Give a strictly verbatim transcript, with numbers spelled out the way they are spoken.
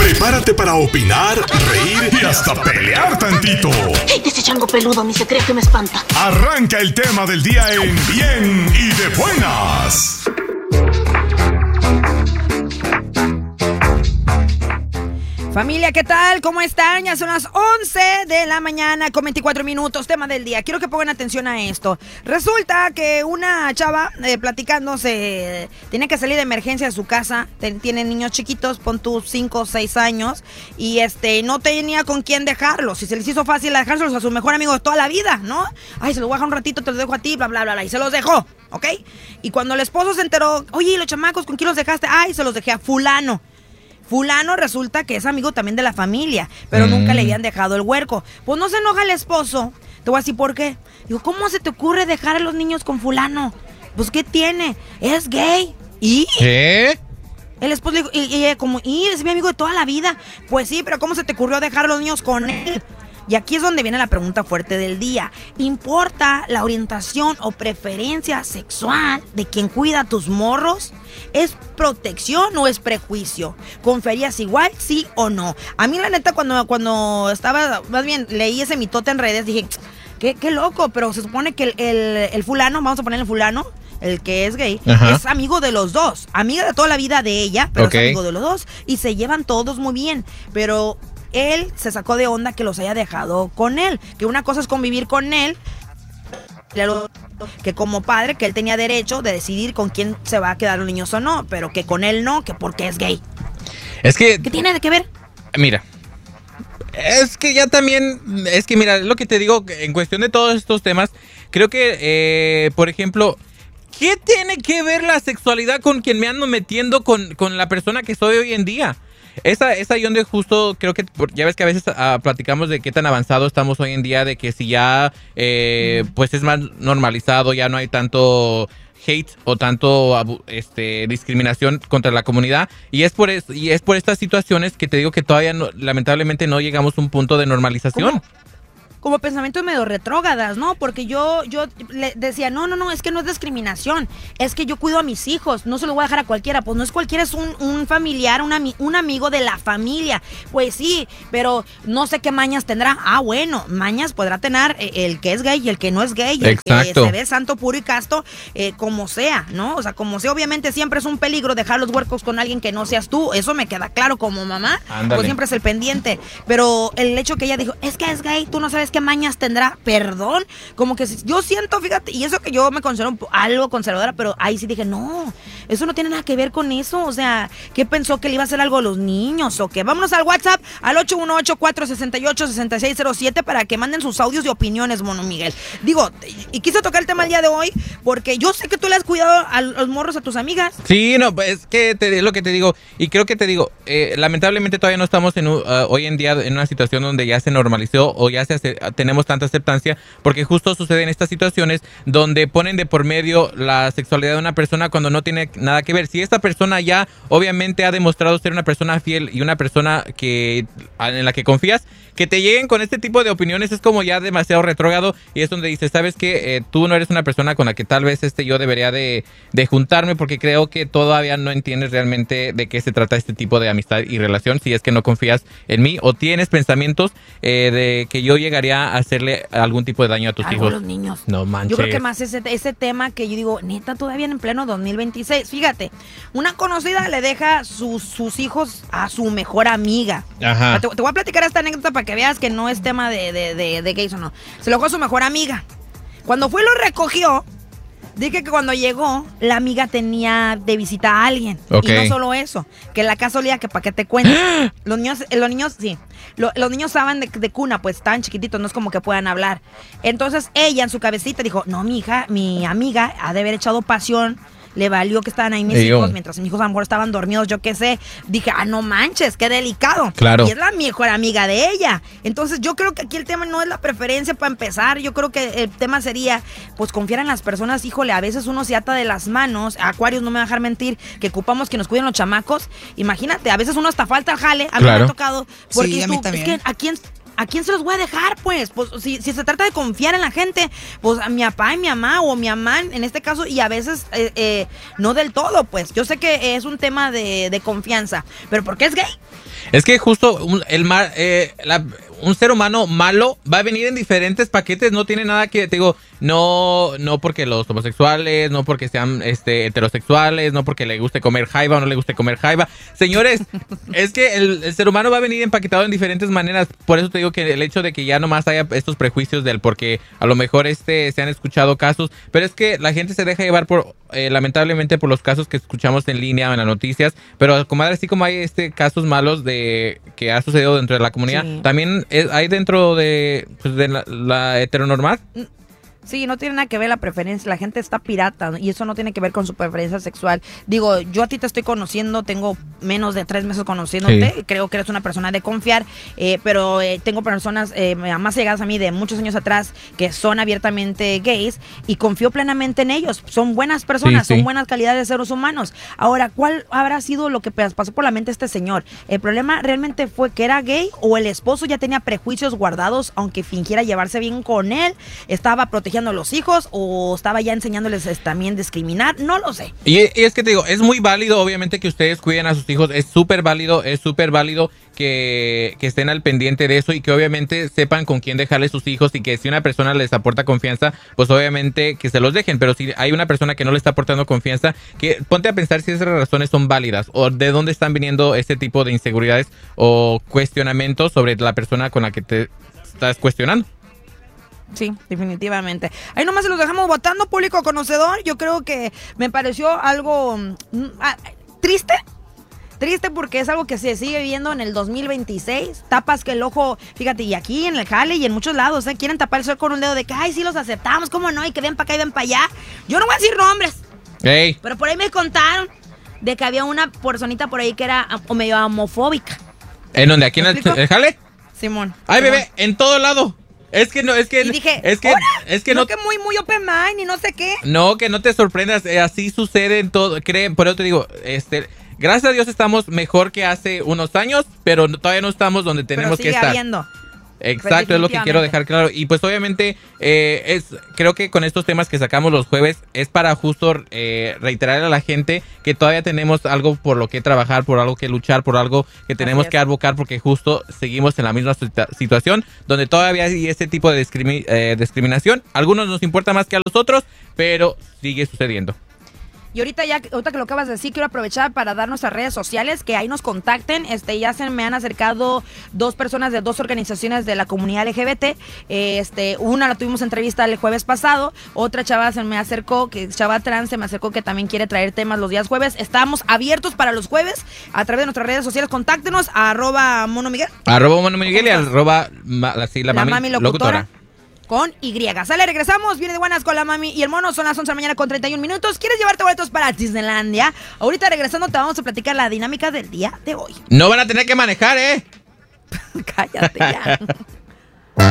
Prepárate para opinar, reír y hasta pelear tantito. ¡Hey, ese chango peludo! Mi secreto me espanta. Arranca el tema del día en Bien y de Buenas. Familia, ¿qué tal? ¿Cómo están? Ya son las once de la mañana con veinticuatro minutos, tema del día. Quiero que pongan atención a esto. Resulta que una chava eh, platicando se tiene que salir de emergencia de su casa. Ten, tiene niños chiquitos, pon tus cinco o seis años. Y este no tenía con quién dejarlos. Y se les hizo fácil dejárselos a su mejor amigo de toda la vida, ¿no? Ay, se los voy a dejar un ratito, te los dejo a ti, bla, bla, bla, bla. Y se los dejó, ¿ok? Y cuando el esposo se enteró, oye, ¿y los chamacos con quién los dejaste? Ay, se los dejé a fulano. Fulano resulta que es amigo también de la familia, pero mm. nunca le habían dejado el huerco. Pues no se enoja el esposo. Te voy a decir por qué. Digo, ¿cómo se te ocurre dejar a los niños con fulano? Pues, ¿qué tiene? Es gay. ¿Y? ¿Qué? El esposo le dijo, y, y, como, y es mi amigo de toda la vida. Pues sí, pero ¿cómo se te ocurrió dejar a los niños con él? Y aquí es donde viene la pregunta fuerte del día. ¿Importa la orientación o preferencia sexual de quien cuida a tus morros? ¿Es protección o es prejuicio? ¿Conferías igual, sí o no? A mí la neta cuando, cuando estaba, más bien leí ese mitote en redes, dije, qué, qué loco, pero se supone que el, el, el fulano, vamos a poner el fulano, el que es gay, ajá, es amigo de los dos. Amiga de toda la vida de ella, pero okay, es amigo de los dos. Y se llevan todos muy bien, pero él se sacó de onda que los haya dejado con él. Que una cosa es convivir con él, que como padre, que él tenía derecho de decidir con quién se va a quedar los niños o no, pero que con él no, que porque es gay. Es que... ¿Qué tiene que ver? Mira, es que ya también, es que mira, lo que te digo, en cuestión de todos estos temas, creo que, eh, por ejemplo, ¿qué tiene que ver la sexualidad con quien me ando metiendo con, con la persona que soy hoy en día? Esa, esa y donde justo creo que, ya ves que a veces uh, platicamos de qué tan avanzado estamos hoy en día, de que si ya eh, mm. pues es más normalizado, ya no hay tanto hate o tanto este, discriminación contra la comunidad, y es por es, y es por estas situaciones que te digo que todavía no, lamentablemente no llegamos a un punto de normalización. ¿Cómo? Como pensamientos medio retrógradas, ¿no? Porque yo, yo le decía, no, no, no, es que no es discriminación, es que yo cuido a mis hijos, no se lo voy a dejar a cualquiera. Pues no es cualquiera, es un, un familiar, un, ami- un amigo de la familia. Pues sí, pero no sé qué mañas tendrá. Ah, bueno, mañas podrá tener el que es gay y el que no es gay, el exacto, que se ve santo, puro y casto, eh, como sea, ¿no? O sea, como sea, obviamente siempre es un peligro dejar los huercos con alguien que no seas tú, eso me queda claro como mamá. Ándale. Pues siempre es el pendiente, pero el hecho que ella dijo, es que es gay, tú no sabes qué mañas tendrá, perdón, como que yo siento, fíjate, y eso que yo me considero un, algo conservadora, pero ahí sí dije, no, eso no tiene nada que ver con eso, o sea, ¿qué pensó que le iba a hacer algo a los niños o qué? Vámonos al WhatsApp, al ocho uno ocho, cuatro seis ocho, seis seis cero siete para que manden sus audios y opiniones, mono Miguel. Digo, y quise tocar el tema el día de hoy, porque yo sé que tú le has cuidado a los morros a tus amigas. Sí, no, es que te, es lo que te digo, y creo que te digo, eh, lamentablemente todavía no estamos en uh, hoy en día en una situación donde ya se normalizó o ya se hace, tenemos tanta aceptancia, porque justo sucede en estas situaciones donde ponen de por medio la sexualidad de una persona cuando no tiene nada que ver. Si esta persona ya obviamente ha demostrado ser una persona fiel y una persona que en la que confías, que te lleguen con este tipo de opiniones es como ya demasiado retrógrado, y es donde dices, sabes que eh, tú no eres una persona con la que tal vez este yo debería de, de juntarme, porque creo que todavía no entiendes realmente de qué se trata este tipo de amistad y relación, si es que no confías en mí o tienes pensamientos eh, de que yo llegaría a hacerle algún tipo de daño a tus algo hijos. A los niños. No manches. Yo creo que más ese, ese tema que yo digo, neta, todavía en pleno dos mil veintiséis. Fíjate, una conocida le deja sus, sus hijos a su mejor amiga. Ajá. Te, te voy a platicar esta anécdota para que veas que no es tema de, de, de, de gays o no. Se lo dejó a su mejor amiga. Cuando fue y lo recogió, dije que cuando llegó, la amiga tenía de visita a alguien. Okay. Y no solo eso, que la casa olía que para que te cuente. Los niños, los niños, sí. Lo, los niños estaban de, de cuna, pues estaban chiquititos, no es como que puedan hablar. Entonces ella en su cabecita dijo, no, mi hija, mi amiga ha de haber echado pasión. Le valió que estaban ahí mis Digo. hijos, mientras mis hijos a lo mejor estaban dormidos, yo qué sé. Dije, ah, no manches, qué delicado. Claro. Y es la mejor amiga de ella. Entonces yo creo que aquí el tema no es la preferencia para empezar. Yo creo que el tema sería, pues confiar en las personas. Híjole, a veces uno se ata de las manos. Acuarios, no me va a dejar mentir, que ocupamos que nos cuiden los chamacos. Imagínate, a veces uno hasta falta al jale. A mí claro. me ha tocado. Porque sí, a mí tú, también. Es que a quién... ¿a quién se los voy a dejar, pues? Pues si, si se trata de confiar en la gente, pues a mi papá y mi mamá, o mi mamá en este caso, y a veces eh, eh, no del todo, pues. Yo sé que es un tema de, de confianza, pero ¿por qué es gay? Es que justo un, el mar, eh, la, un ser humano malo va a venir en diferentes paquetes, no tiene nada que, te digo, no, no porque los homosexuales, no porque sean este, heterosexuales, no porque le guste comer jaiba o no le guste comer jaiba. Señores, es que el, el ser humano va a venir empaquetado en diferentes maneras, por eso te digo que el hecho de que ya nomás haya estos prejuicios del porque a lo mejor este se han escuchado casos, pero es que la gente se deja llevar por, eh, lamentablemente por los casos que escuchamos en línea o en las noticias, pero comadre, así como hay este casos malos de que ha sucedido dentro de la comunidad, sí. también es, hay dentro de, pues, de la, la heteronormal. Sí, no tiene nada que ver la preferencia, la gente está pirata y eso no tiene que ver con su preferencia sexual. Digo, yo a ti te estoy conociendo, tengo menos de tres meses conociéndote, sí. creo que eres una persona de confiar, eh, pero eh, tengo personas eh, más llegadas a mí de muchos años atrás que son abiertamente gays y confío plenamente en ellos, son buenas personas, sí, sí. son buenas calidades de seres humanos. Ahora, ¿cuál habrá sido lo que pasó por la mente de este señor? ¿El problema realmente fue que era gay o el esposo ya tenía prejuicios guardados, aunque fingiera llevarse bien con él, estaba protegiendo a los hijos o estaba ya enseñándoles también discriminar? No lo sé. Y, y es que te digo, es muy válido obviamente que ustedes cuiden a sus hijos, es súper válido, es súper válido que, que estén al pendiente de eso y que obviamente sepan con quién dejarle sus hijos y que si una persona les aporta confianza, pues obviamente que se los dejen, pero si hay una persona que no le está aportando confianza, que ponte a pensar si esas razones son válidas o de dónde están viniendo este tipo de inseguridades o cuestionamientos sobre la persona con la que te estás cuestionando. Sí, definitivamente. Ahí nomás se los dejamos votando, público conocedor. Yo creo que me pareció algo mm, ah, triste. Triste porque es algo que se sigue viendo en el dos mil veintiséis. Tapas que el ojo, fíjate, y aquí en el jale y en muchos lados, ¿eh? Quieren tapar el sol con un dedo de que, ay, sí los aceptamos, ¿cómo no? Y que ven para acá y ven para allá. Yo no voy a decir nombres. Hey. Pero por ahí me contaron de que había una personita por ahí que era o medio homofóbica. ¿En dónde? ¿Aquí en el, el jale? Simón. Ay, Simón. Bebé, en todo lado. Es que no, es que y dije, es que, es que no, no, que muy, muy open mind y no sé qué. No, que no te sorprendas, eh, así sucede en todo, creen, por eso te digo, este, gracias a Dios estamos mejor que hace unos años, pero todavía no estamos donde tenemos pero sigue que estar. Habiendo. Exacto, es lo que quiero dejar claro. Y pues obviamente eh, es creo que con estos temas que sacamos los jueves es para justo eh, reiterar a la gente que todavía tenemos algo por lo que trabajar, por algo que luchar, por algo que tenemos que advocar, porque justo seguimos en la misma situación donde todavía hay este tipo de discrimi eh, discriminación. Algunos nos importa más que a los otros, pero sigue sucediendo. Y ahorita ya, ahorita que lo acabas de decir, quiero aprovechar para dar nuestras redes sociales, que ahí nos contacten. Este, ya se me han acercado dos personas de dos organizaciones de la comunidad L G B T. Este, una la tuvimos entrevista el jueves pasado, otra chava se me acercó, que chava trans se me acercó que también quiere traer temas los días jueves. Estamos abiertos para los jueves a través de nuestras redes sociales. Contáctenos a arroba Mono Miguel. Arroba Mono Miguel y arroba sí, la, la mami, mami locutora. locutora. Con Y. Sale, regresamos. Viene de buenas con la mami y el mono. Son las once de la mañana con treinta y un minutos. ¿Quieres llevarte boletos para Disneylandia? Ahorita regresando te vamos a platicar la dinámica del día de hoy. No van a tener que manejar, ¿eh? Cállate ya.